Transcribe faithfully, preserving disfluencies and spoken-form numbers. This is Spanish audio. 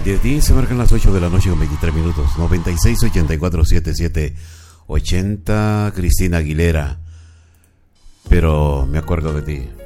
diez diez, se marcan las ocho de la noche con veintitrés minutos. noventa y seis, ochenta y cuatro, setenta y siete, ochenta, Cristina Aguilera. Pero me acuerdo de ti.